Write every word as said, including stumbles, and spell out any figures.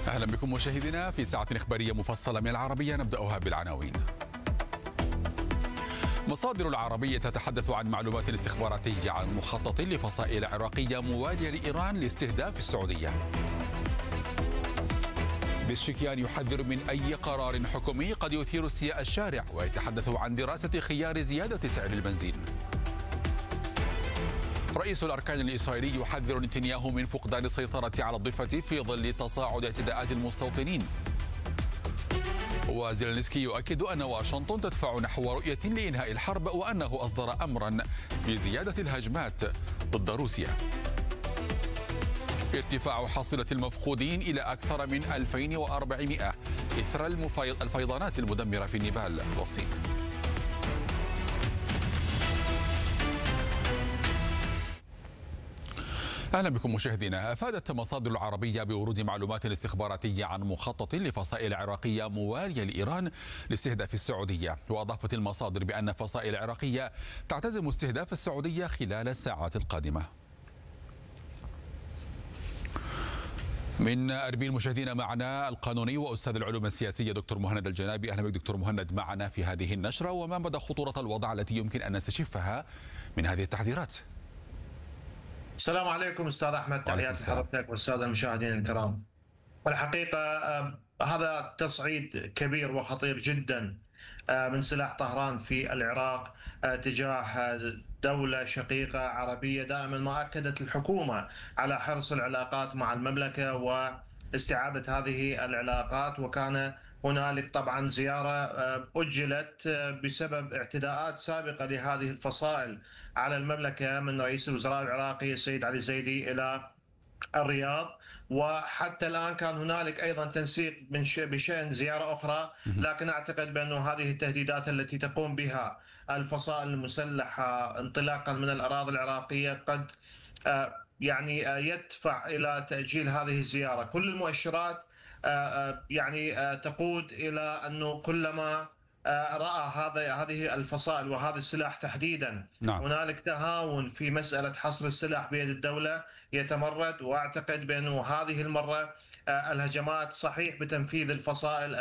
أهلا بكم مشاهدينا في ساعة إخبارية مفصلة من العربية، نبدأها بالعناوين. مصادر العربية تتحدث عن معلومات استخباراتية عن مخطط لفصائل عراقية موالية لإيران لاستهداف السعودية. بشكيان يحذر من أي قرار حكومي قد يثير استياء الشارع، ويتحدث عن دراسة خيار زيادة سعر البنزين. رئيس الأركان الإسرائيلي يحذر نتنياهو من فقدان السيطرة على الضفة في ظل تصاعد اعتداءات المستوطنين. وزيلينسكي يؤكد أن واشنطن تدفع نحو رؤية لإنهاء الحرب، وأنه أصدر أمرا بزيادة الهجمات ضد روسيا. ارتفاع حصيلة المفقودين إلى أكثر من ألفين وأربعمائة إثر الفيضانات المدمرة في نيبال والصين. أهلا بكم مشاهدينا. أفادت مصادر العربية بورود معلومات استخباراتية عن مخطط لفصائل عراقية موالية لإيران لاستهداف السعودية، وأضافت المصادر بأن فصائل عراقية تعتزم استهداف السعودية خلال الساعات القادمة. من أربيل مشاهدينا معنا القانوني وأستاذ العلوم السياسية دكتور مهند الجنابي. أهلا بك دكتور مهند معنا في هذه النشرة، وما مدى خطورة الوضع التي يمكن أن نستشفها من هذه التحذيرات؟ السلام عليكم استاذ احمد، تحياتي لحضرتك والساده المشاهدين الكرام. والحقيقه هذا تصعيد كبير وخطير جدا من سلاح طهران في العراق تجاه دولة شقيقة عربية. دائما ما أكدت الحكومة على حرص العلاقات مع المملكة واستعادة هذه العلاقات، وكان هنالك طبعا زيارة أجلت بسبب اعتداءات سابقة لهذه الفصائل على المملكة من رئيس الوزراء العراقي السيد علي الزيدي إلى الرياض، وحتى الآن كان هنالك أيضا تنسيق من بشأن زيارة أخرى. لكن أعتقد بأن هذه التهديدات التي تقوم بها الفصائل المسلحة انطلاقا من الأراضي العراقية قد يعني يدفع إلى تأجيل هذه الزيارة. كل المؤشرات يعني تقود إلى أنه كلما رأى هذا هذه الفصائل وهذا السلاح تحديدا نعم. هنالك تهاون في مسألة حصر السلاح بيد الدولة يتمرد، وأعتقد بأنه هذه المرة الهجمات صحيح بتنفيذ الفصائل